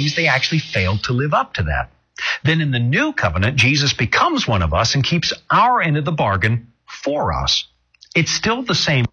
means they actually failed to live up to that. Then in the new covenant, Jesus becomes one of us and keeps our end of the bargain for us. It's still the same